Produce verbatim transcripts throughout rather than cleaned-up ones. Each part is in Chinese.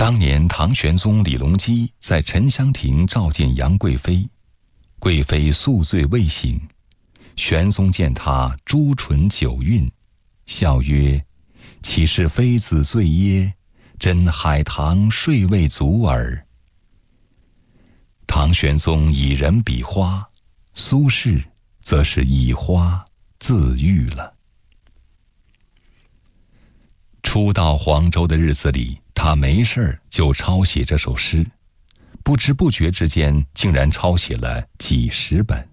当年唐玄宗李隆基在沉香亭召见杨贵妃，贵妃宿醉未醒，玄宗见她朱唇酒韵，笑曰：岂是妃子醉耶？真海棠睡未足耳。唐玄宗以人比花，苏轼则是以花自喻了。初到黄州的日子里，他没事就抄写这首诗，不知不觉之间竟然抄写了几十本。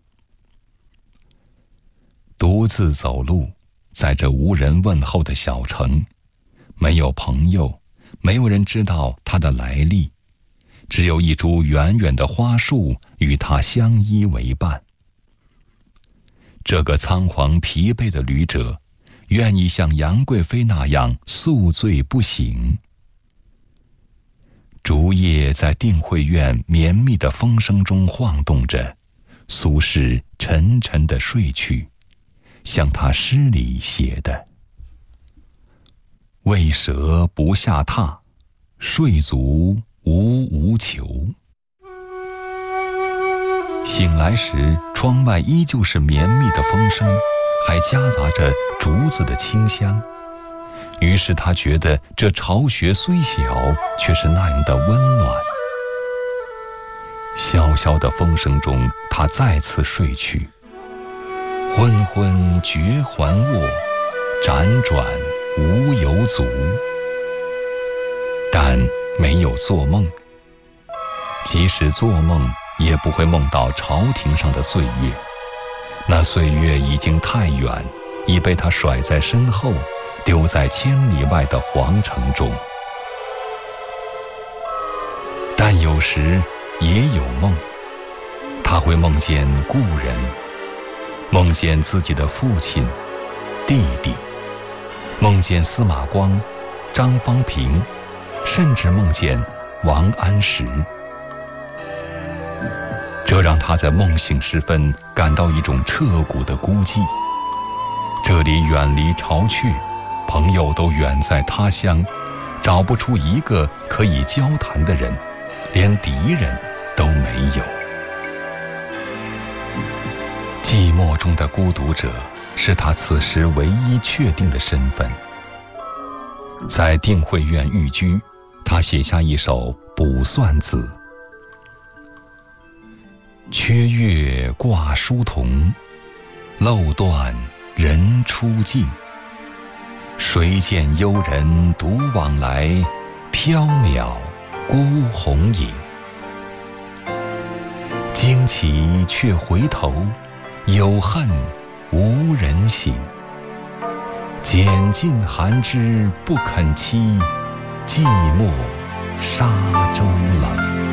独自走路，在这无人问候的小城，没有朋友，没有人知道他的来历，只有一株远远的花树与他相依为伴。这个仓皇疲惫的旅者，愿意像杨贵妃那样宿醉不醒。竹叶在定慧院绵密的风声中晃动着，苏轼沉沉地睡去，像他诗里写的：为蛇不下榻，睡足无无求。醒来时，窗外依旧是绵密的风声，还夹杂着竹子的清香。于是他觉得这巢穴虽小，却是那样的温暖。萧萧的风声中，他再次睡去。昏昏觉还卧，辗转无有阻。但没有做梦，即使做梦，也不会梦到朝廷上的岁月。那岁月已经太远，已被他甩在身后，丢在千里外的皇城中。但有时也有梦，他会梦见故人，梦见自己的父亲、弟弟，梦见司马光、张方平，甚至梦见王安石。这让他在梦醒时分感到一种彻骨的孤寂。这里远离巢雀，朋友都远在他乡，找不出一个可以交谈的人，连敌人都没有。寂寞中的孤独者是他此时唯一确定的身份。在定慧院寓居，他写下一首《卜算子》：缺月挂书童，漏断人初尽。谁见幽人独往来，缥缈孤鸿影。惊起却回头，有恨无人省。拣尽寒枝不肯栖，寂寞沙洲冷。